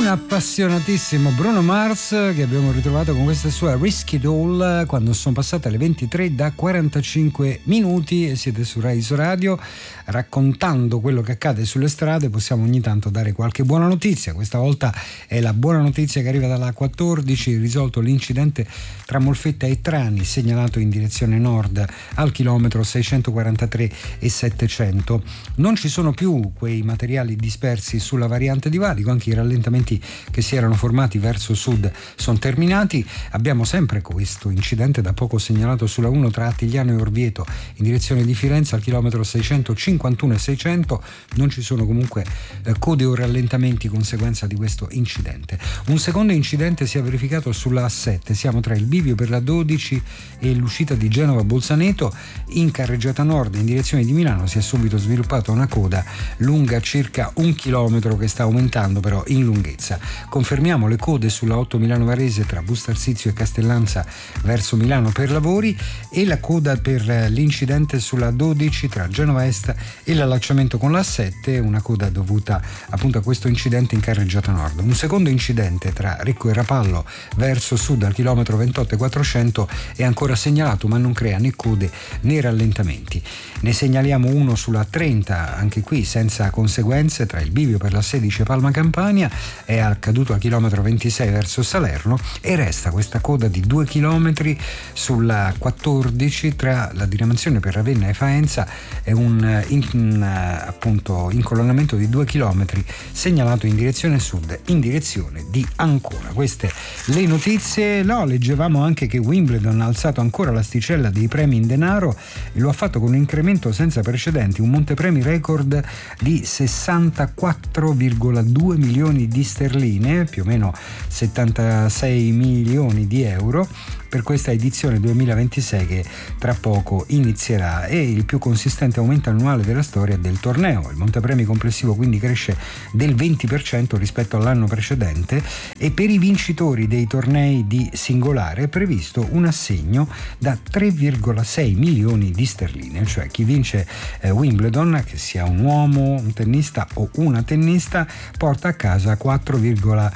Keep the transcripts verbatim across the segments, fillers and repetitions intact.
Un appassionatissimo Bruno Mars che abbiamo ritrovato con questa sua Risky Doll quando sono passate le ventitré da quarantacinque minuti e siete su Rai Radio. Raccontando quello che accade sulle strade possiamo ogni tanto dare qualche buona notizia. Questa volta è la buona notizia che arriva dalla quattordici, risolto l'incidente tra Molfetta e Trani segnalato in direzione nord al chilometro seicentoquarantatré e settecento. Non ci sono più quei materiali dispersi sulla variante di Valico, anche i rallentamenti che si erano formati verso sud sono terminati. Abbiamo sempre questo incidente da poco segnalato sulla uno tra Attigliano e Orvieto in direzione di Firenze al chilometro seicentocinquantuno e seicento. Non ci sono comunque eh, code o rallentamenti conseguenza di questo incidente. Un secondo incidente si è verificato sulla A sette, siamo tra il bivio per la dodici e l'uscita di Genova Bolzaneto. In carreggiata nord in direzione di Milano si è subito sviluppata una coda lunga circa un chilometro che sta aumentando però in lunghezza. Confermiamo le code sulla otto Milano Varese tra Bustarsizio e Castellanza verso Milano per lavori e la coda per l'incidente sulla dodici tra Genova Est e l'allacciamento con la A sette, una coda dovuta appunto a questo incidente in carreggiata nord. Un secondo incidente tra Recco e Rapallo verso sud al chilometro ventotto e quattrocento è ancora segnalato ma non crea né code né rallentamenti. Ne segnaliamo uno sulla trenta, anche qui senza conseguenze, tra il bivio per la sedici e Palma Campania, è accaduto al chilometro ventisei verso Salerno e resta questa coda di due chilometri sulla quattordici tra la diramazione per Ravenna e Faenza, è un in, appunto incolonnamento di due chilometri segnalato in direzione sud in direzione di Ancona. Queste le notizie. No, leggevamo anche che Wimbledon ha alzato ancora l'asticella dei premi in denaro e lo ha fatto con un incremento senza precedenti, un montepremi record di sessantaquattro virgola due milioni di sterline, più o meno settantasei milioni di euro, per questa edizione duemilaventisei che tra poco inizierà. È il più consistente aumento annuale della storia del torneo. Il montepremi complessivo quindi cresce del venti per cento rispetto all'anno precedente e per i vincitori dei tornei di singolare è previsto un assegno da tre virgola sei milioni di sterline, cioè chi vince eh, Wimbledon, che sia un uomo, un tennista o una tennista, porta a casa quattro virgola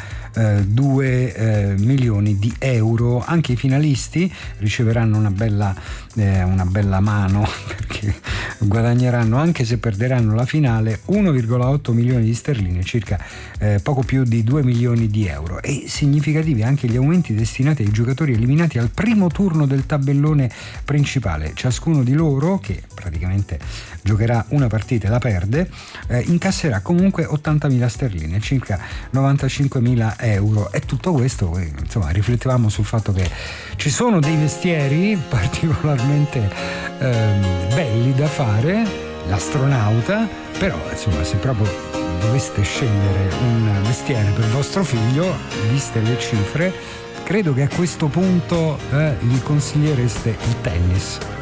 due eh, milioni di euro. Anche i finalisti riceveranno una bella eh, una bella mano perché guadagneranno, anche se perderanno la finale, uno virgola otto milioni di sterline, circa eh, poco più di due milioni di euro. E significativi anche gli aumenti destinati ai giocatori eliminati al primo turno del tabellone principale. Ciascuno di loro, che praticamente giocherà una partita e la perde, eh, incasserà comunque ottantamila sterline, circa novantacinquemila euro. E tutto questo, insomma, riflettevamo sul fatto che ci sono dei mestieri particolarmente ehm, belli da fare, l'astronauta, però insomma se proprio doveste scegliere un mestiere per vostro figlio, viste le cifre, credo che a questo punto eh, gli consigliereste il tennis.